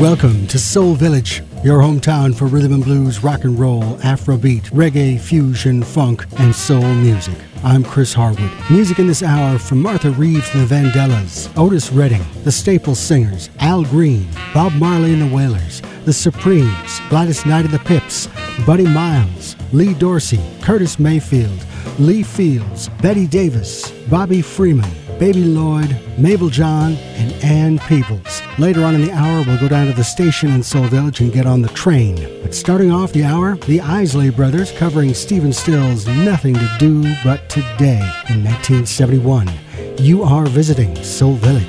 Welcome to Soul Village, your hometown for rhythm and blues, rock and roll, Afrobeat, reggae, fusion, funk, and soul music. I'm Chris Harwood. Music in this hour from Martha Reeves and the Vandellas, Otis Redding, the Staple Singers, Al Green, Bob Marley and the Wailers, the Supremes, Gladys Knight and the Pips, Buddy Miles, Lee Dorsey, Curtis Mayfield, Lee Fields, Betty Davis, Bobby Freeman, Baby Lloyd, Mabel John, and Ann Peebles. Later on in the hour, we'll go down to the station in Soul Village and get on the train. But starting off the hour, the Isley Brothers covering Stephen Stills' Nothing to Do But Today in 1971. You are visiting Soul Village.